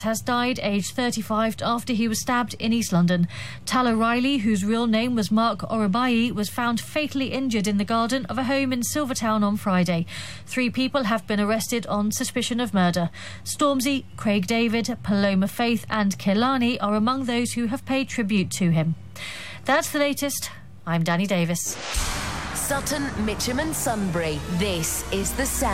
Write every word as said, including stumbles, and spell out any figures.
has died aged thirty-five after he was stabbed in East London. Tal O'Reilly, whose real name was Mark Orabayi, was found fatally injured in the garden of a home in Silvertown on Friday. Three people have been arrested on suspicion of murder. Stormzy, Craig David, Paloma Faith and Kehlani are among those who have paid tribute to him. That's the latest. I'm Danny Davis. Sutton, Mitcham and Sunbury. This is The Sound.